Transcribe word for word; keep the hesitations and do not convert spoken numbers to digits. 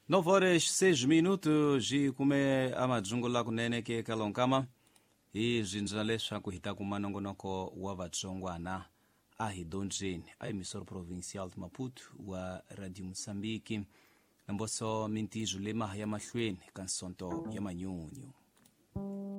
nove horas seis minutos e kume amadzungu la kunene ke kalonkama hi zindza leswaku hi ta kuma nongonoko wa vatsongwana a hi donjeni a emissora provincial de Maputo wa Radio Moçambique na mboso mintijo le maha ya mahlweni ka nsonto ya manyunyu.